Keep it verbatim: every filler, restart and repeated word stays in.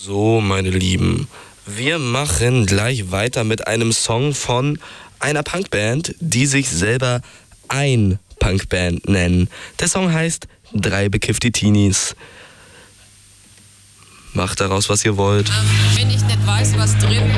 So, meine Lieben, wir machen gleich weiter mit einem Song von einer Punkband, die sich selber ein Punkband nennen. Der Song heißt Drei bekiffte Teenies. Macht daraus, was ihr wollt. Wenn ich nicht weiß, was drin